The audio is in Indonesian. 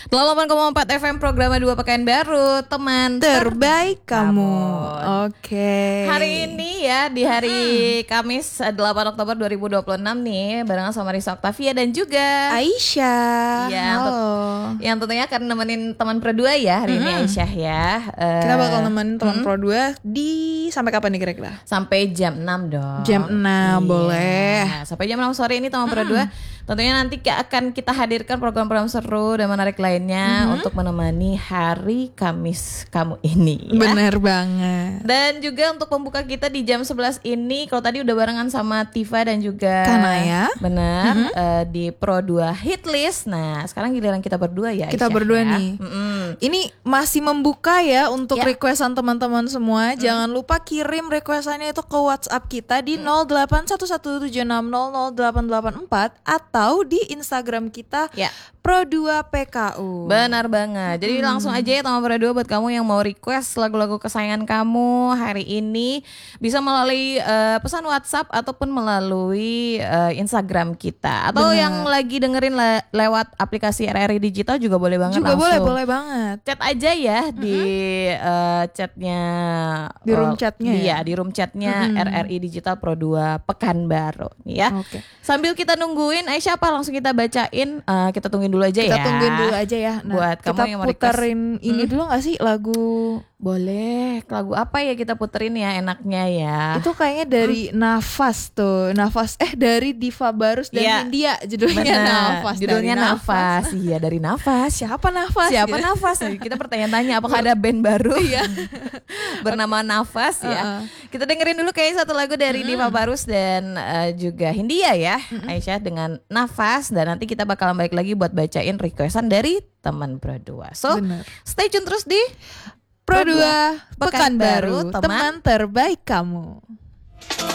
88,4 FM program 2 Pekanbaru, teman terbaik kamu. Oke. Hari ini ya, di hari Kamis 8 Oktober 2026 nih, barengan sama Risa Octavia dan juga Aisyah. Ya, Halo. yang tentunya akan nemenin teman Pro 2 ya hari ini Aisyah ya. Kita bakal nemenin teman Pro 2 di sampai kapan nih kira-kira? Sampai jam 6 dong. Jam 6 boleh. Sampai jam 6 sore ini teman Pro 2. Tentunya nanti akan kita hadirkan program-program seru dan menarik lainnya untuk menemani hari Kamis kamu ini ya. Bener banget. Dan juga untuk pembuka kita di jam 11 ini, kalau tadi udah barengan sama Tifa dan juga Kanaya. Benar, di Pro 2 Hitlist. Nah sekarang giliran kita berdua ya Kita Aisyah, berdua ya. nih. Ini masih membuka ya untuk requestan teman-teman semua. Jangan lupa kirim requestannya itu ke WhatsApp kita di 081176008884 atau di Instagram kita Pro 2 PKU. Benar banget. Jadi langsung aja ya teman Pro 2 buat kamu yang mau request lagu-lagu kesayangan kamu hari ini, bisa melalui pesan WhatsApp ataupun melalui Instagram kita. Atau yang lagi dengerin lewat aplikasi RRI Digital juga boleh banget juga langsung. boleh banget. Chat aja ya di chatnya, di room chatnya ya. Di room chatnya RRI Digital Pro 2 Pekanbaru nih ya. Oke. Sambil kita nungguin Aisyah apa langsung kita bacain, kita tungguin dulu aja ya. Kita tungguin dulu aja ya. Nah, buat kamu kita yang mau puterin ini dulu gak sih lagu? Boleh. Lagu apa ya kita puterin ya enaknya ya? Itu kayaknya dari Nafas tuh. Nafas dari Diva Barus dan India judulnya. Nafas. Judulnya Nafas. Iya, dari Nafas. Siapa Nafas? Siapa Nafas? Kita bertanya-tanya apakah ada band baru bernama Nafas ya. Kita dengerin dulu kayak satu lagu dari Diva Barus dan juga Hindia ya. Aisyah dengan Nafas, dan nanti kita bakalan balik lagi buat bacain requestan dari teman Pro 2. So, stay tune terus di Pro 2 Pekanbaru, teman terbaik kamu.